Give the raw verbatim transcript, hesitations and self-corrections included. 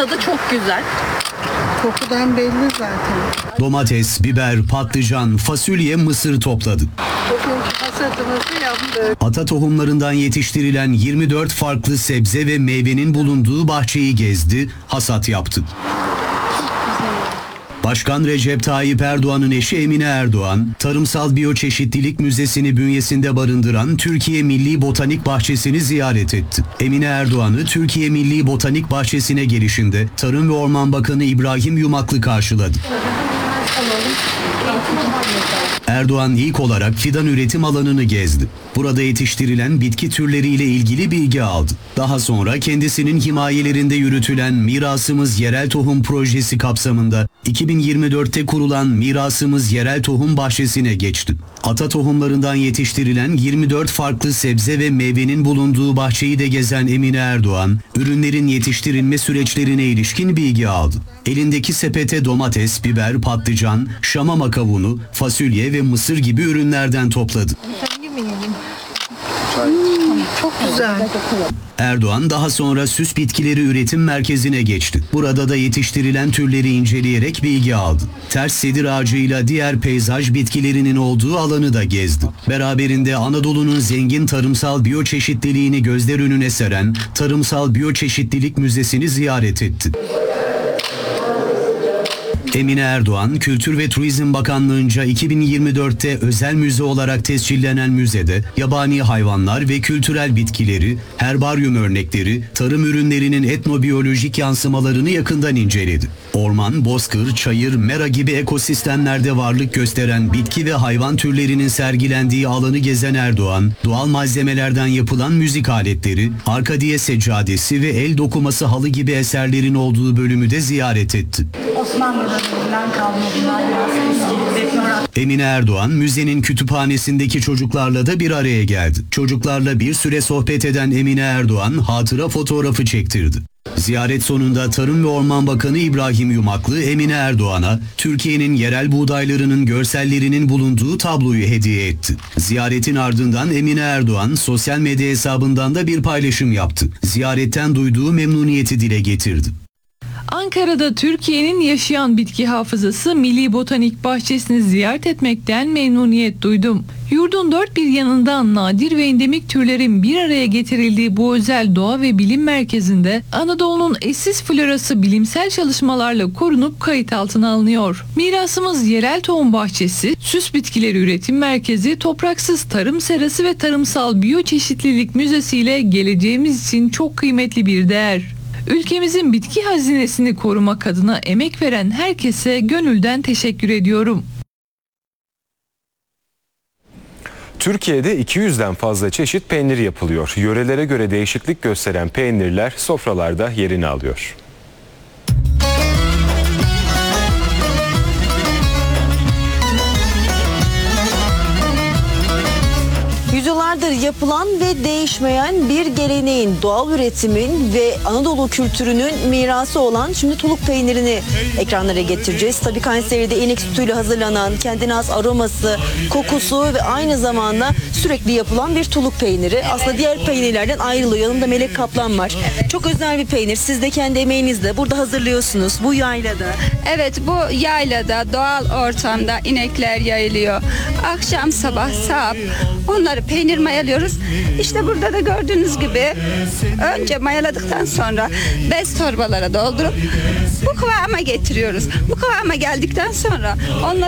tadı çok güzel. Kokudan belli zaten. Domates, biber, patlıcan, fasulye, mısır topladı. Bugünkü hasadımızı yaptık. Ata tohumlarından yetiştirilen yirmi dört farklı sebze ve meyvenin bulunduğu bahçeyi gezdi, hasat yaptı. Başkan Recep Tayyip Erdoğan'ın eşi Emine Erdoğan, Tarımsal Biyoçeşitlilik Müzesi'ni bünyesinde barındıran Türkiye Milli Botanik Bahçesi'ni ziyaret etti. Emine Erdoğan'ı Türkiye Milli Botanik Bahçesi'ne gelişinde Tarım ve Orman Bakanı İbrahim Yumaklı karşıladı. Erdoğan ilk olarak fidan üretim alanını gezdi. Burada yetiştirilen bitki türleriyle ilgili bilgi aldı. Daha sonra kendisinin himayelerinde yürütülen Mirasımız Yerel Tohum projesi kapsamında iki bin yirmi dörtte kurulan Mirasımız Yerel Tohum Bahçesi'ne geçti. Ata tohumlarından yetiştirilen yirmi dört farklı sebze ve meyvenin bulunduğu bahçeyi de gezen Emine Erdoğan, ürünlerin yetiştirilme süreçlerine ilişkin bilgi aldı. Elindeki sepete domates, biber, patlıcan, şamama kavunu, fasulye ve mısır gibi ürünlerden topladı. Hmm, çok güzel. Erdoğan daha sonra süs bitkileri üretim merkezine geçti. Burada da yetiştirilen türleri inceleyerek bilgi aldı. Ters sedir ağacıyla diğer peyzaj bitkilerinin olduğu alanı da gezdi. Beraberinde Anadolu'nun zengin tarımsal biyoçeşitliliğini gözler önüne seren Tarımsal Biyoçeşitlilik Müzesi'ni ziyaret etti. Emine Erdoğan, Kültür ve Turizm Bakanlığı'nca iki bin yirmi dörtte özel müze olarak tescillenen müzede yabani hayvanlar ve kültürel bitkileri, herbaryum örnekleri, tarım ürünlerinin etnobiyolojik yansımalarını yakından inceledi. Orman, bozkır, çayır, mera gibi ekosistemlerde varlık gösteren bitki ve hayvan türlerinin sergilendiği alanı gezen Erdoğan, doğal malzemelerden yapılan müzik aletleri, arkadiye seccadesi ve el dokuması halı gibi eserlerin olduğu bölümü de ziyaret etti. Osmanlı döneminden kalma bunlar biraz. Emine Erdoğan, müzenin kütüphanesindeki çocuklarla da bir araya geldi. Çocuklarla bir süre sohbet eden Emine Erdoğan, hatıra fotoğrafı çektirdi. Ziyaret sonunda Tarım ve Orman Bakanı İbrahim Yumaklı, Emine Erdoğan'a Türkiye'nin yerel buğdaylarının görsellerinin bulunduğu tabloyu hediye etti. Ziyaretin ardından Emine Erdoğan sosyal medya hesabından da bir paylaşım yaptı. Ziyaretten duyduğu memnuniyeti dile getirdi. Ankara'da Türkiye'nin yaşayan bitki hafızası Milli Botanik Bahçesi'ni ziyaret etmekten memnuniyet duydum. Yurdun dört bir yanından nadir ve endemik türlerin bir araya getirildiği bu özel doğa ve bilim merkezinde Anadolu'nun eşsiz florası bilimsel çalışmalarla korunup kayıt altına alınıyor. Mirasımız Yerel Tohum Bahçesi, Süs Bitkileri Üretim Merkezi, Topraksız Tarım Serası ve Tarımsal Biyoçeşitlilik Müzesi ile geleceğimiz için çok kıymetli bir değer. Ülkemizin bitki hazinesini korumak adına emek veren herkese gönülden teşekkür ediyorum. Türkiye'de iki yüzden fazla çeşit peynir yapılıyor. Yörelere göre değişiklik gösteren peynirler sofralarda yerini alıyor. Yüzyıllardır yapılan ve değişmeyen bir geleneğin, doğal üretimin ve Anadolu kültürünün mirası olan şimdi tuluk peynirini ekranlara getireceğiz. Tabii Kayseri'de inek sütüyle hazırlanan, kendine has aroması, kokusu ve aynı zamanda sürekli yapılan bir tuluk peyniri. Aslında diğer peynirlerden ayrılıyor. Yanımda Melek Kaplan var. Çok özel bir peynir. Siz de kendi emeğinizle burada hazırlıyorsunuz. Bu yaylada. Evet, bu yaylada doğal ortamda inekler yayılıyor. Akşam sabah sağıp onları peynir mayalıyoruz. İşte burada da gördüğünüz gibi önce mayaladıktan sonra bez torbalara doldurup bu kıvama getiriyoruz. Bu kıvama geldikten sonra onları